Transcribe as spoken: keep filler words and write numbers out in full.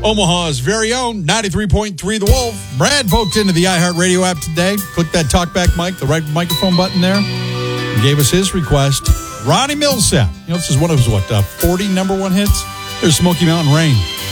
Omaha's very own ninety-three point three The Wolf. Brad poked into the iHeartRadio app today. Clicked that talkback mic, the right microphone button there. And gave us his request. Ronnie Milsap. You know, this is one of his, what, uh, forty number one hits? There's Smoky Mountain Rain.